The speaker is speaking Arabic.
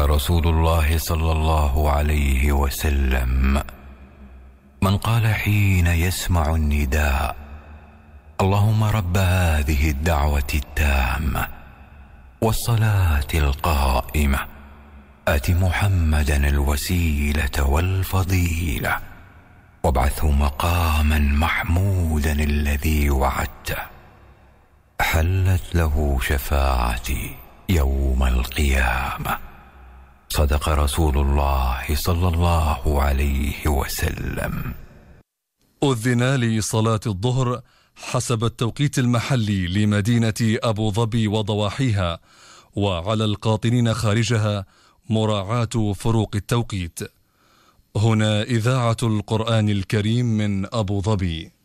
رسول الله صلى الله عليه وسلم: من قال حين يسمع النداء: اللهم رب هذه الدعوة التامة والصلاة القائمة آت محمدا الوسيلة والفضيلة وابعثه مقاما محمودا الذي وعدته، حلت له شفاعتي يوم القيامة. صدق رسول الله صلى الله عليه وسلم. أذن لصلاة الظهر حسب التوقيت المحلي لمدينة أبو ظبي وضواحيها، وعلى القاطنين خارجها مراعاة فروق التوقيت. هنا إذاعة القرآن الكريم من أبو ظبي.